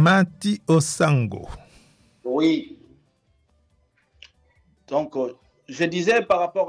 Mati Osango. Oui. Donc, je disais par rapport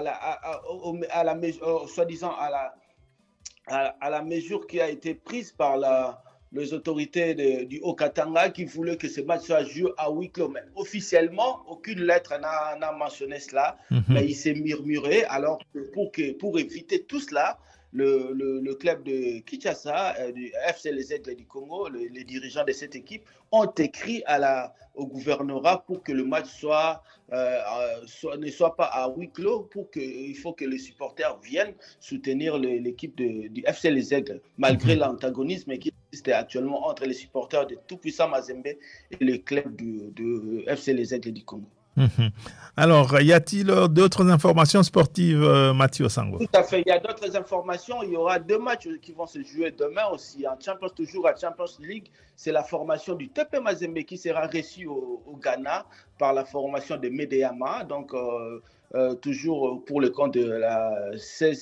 soi-disant à la mesure qui a été prise par les autorités du Haut-Katanga qui voulaient que ce match soit joué à huis clos. Mais officiellement, aucune lettre n'a mentionné cela, mais il s'est murmuré. Alors, pour éviter tout cela, le club de Kinshasa, du FC Les Aigles du Congo, les dirigeants de cette équipe ont écrit au gouvernorat pour que le match ne soit pas à huis clos, il faut que les supporters viennent soutenir l'équipe du FC Les Aigles, malgré l'antagonisme qui existe actuellement entre les supporters de tout-puissant Mazembe et le club du FC Les Aigles du Congo. Alors, y a-t-il d'autres informations sportives, Mathieu Sango? Tout à fait, il y a d'autres informations. Il y aura 2 matchs qui vont se jouer demain aussi. Toujours à Champions League, c'est la formation du TP Mazembe qui sera reçue au Ghana par la formation de Medeyama. Donc, toujours pour le compte de la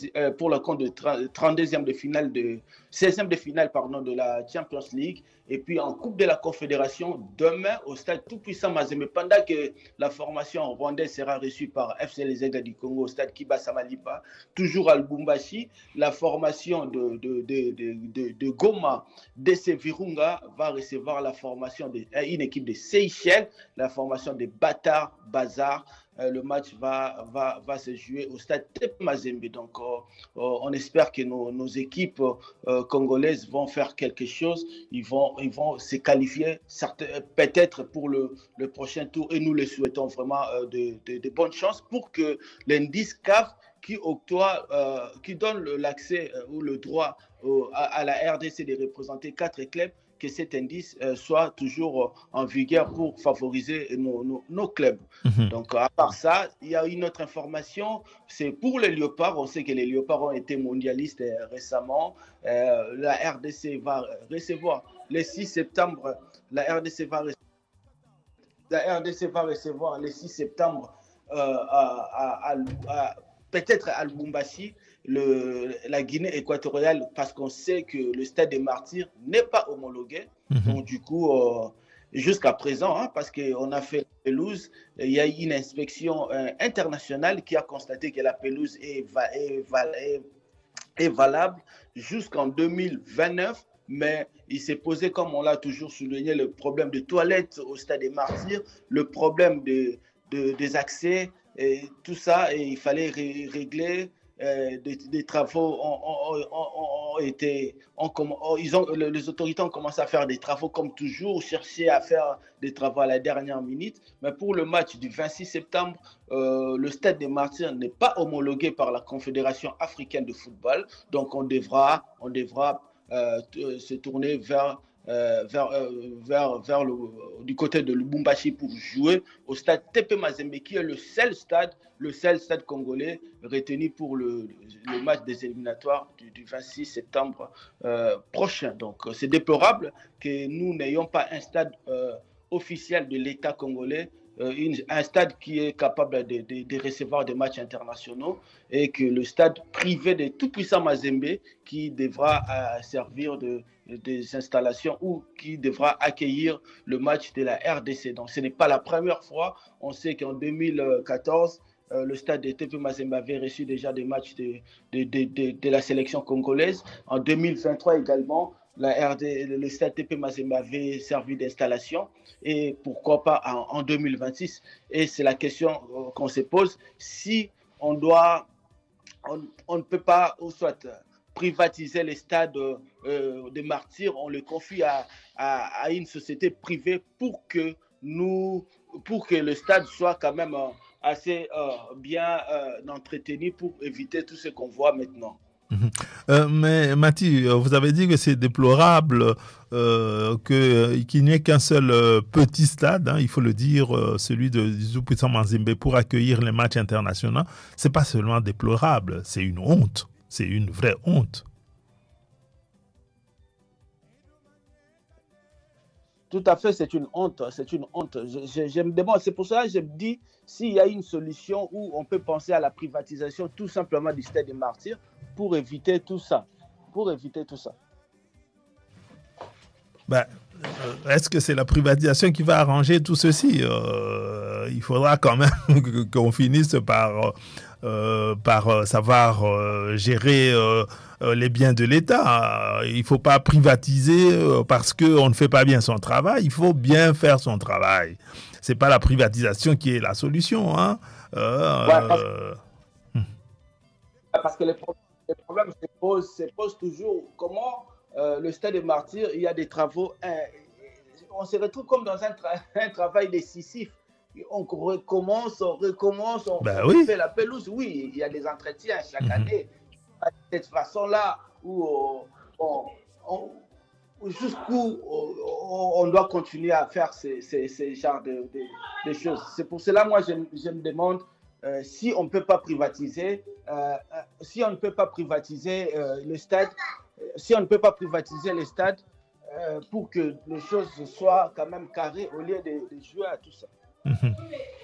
32e de finale 16e de finale de la Champions League. Et puis en Coupe de la Confédération, demain au stade tout-puissant Mazembe, pendant que la formation rwandaise sera reçue par FC Les Aigles du Congo au stade Kibasa Maliba, toujours à Lubumbashi, la formation de Goma, DC Virunga, va recevoir la formation une équipe de Seychelles, la formation de Batar Bazar. Le match va se jouer au stade TP Mazembe. Donc, on espère que nos équipes congolaises vont faire quelque chose. Ils vont se qualifier peut-être pour le prochain tour et nous les souhaitons vraiment de bonnes chances pour que l'indice CAF qui donne l'accès ou le droit à la RDC de représenter 4 clubs, que cet indice soit toujours en vigueur pour favoriser nos clubs. Donc, à part ça, il y a une autre information, c'est pour les Léopards. On sait que les Léopards ont été mondialistes récemment. La RDC va recevoir le 6 septembre. La RDC va recevoir le 6 septembre peut-être à Lubumbashi, la Guinée équatoriale, parce qu'on sait que le stade des Martyrs n'est pas homologué. Donc, du coup, jusqu'à présent, parce qu'on a fait la pelouse, il y a eu une inspection internationale qui a constaté que la pelouse est valable jusqu'en 2029. Mais il s'est posé, comme on l'a toujours souligné, le problème de toilettes au stade des Martyrs, le problème des accès, et tout ça, et il fallait régler. Des travaux les autorités ont commencé à faire des travaux comme toujours, chercher à faire des travaux à la dernière minute. Mais pour le match du 26 septembre, le stade des Martyrs n'est pas homologué par la Confédération africaine de football. Donc on devra se tourner du côté de Lubumbashi pour jouer au stade TP Mazembe, qui est le seul stade congolais retenu pour le match des éliminatoires du 26 septembre prochain. Donc c'est déplorable que nous n'ayons pas un stade officiel de l'État congolais, un stade qui est capable de recevoir des matchs internationaux, et que le stade privé de tout-puissant Mazembe, qui devra servir des installations ou qui devra accueillir le match de la RDC. Donc ce n'est pas la première fois. On sait qu'en 2014, le stade de TP Mazembe avait reçu déjà des matchs de la sélection congolaise. En 2023 également, le stade TP Mazembe avait servi d'installation, et pourquoi pas en 2026. Et c'est la question qu'on se pose, si on ne peut pas, ou soit privatiser les stades des Martyrs, on le confie à une société privée pour que le stade soit quand même assez bien entretenu pour éviter tout ce qu'on voit maintenant. Mais Mathieu, vous avez dit que c'est déplorable qu'il n'y ait qu'un seul petit stade, il faut le dire, celui de tout-puissant Mazembe, pour accueillir les matchs internationaux. C'est pas seulement déplorable, c'est une honte, c'est une vraie honte. Tout à fait, c'est une honte, c'est une honte. Je me demande, c'est pour ça que je me dis, s'il y a une solution où on peut penser à la privatisation tout simplement du stade des Martyrs pour éviter tout ça. Est-ce que c'est la privatisation qui va arranger tout ceci? Il faudra quand même qu'on finisse par savoir gérer les biens de l'État. Il ne faut pas privatiser parce qu'on ne fait pas bien son travail. Il faut bien faire son travail. Ce n'est pas la privatisation qui est la solution. Hein. Ouais, parce que les problèmes se posent toujours. Comment le stade des Martyrs, il y a des travaux, on se retrouve comme dans un travail décisif. On recommence, Ben on oui. fait la pelouse. Oui, il y a des entretiens chaque année. De cette façon-là, où jusqu'où on doit continuer à faire ces genres de choses. C'est pour cela, moi, je me demande si on ne peut pas privatiser, le stade, si on ne peut pas privatiser le stade pour que les choses soient quand même carrées au lieu de jouer à tout ça.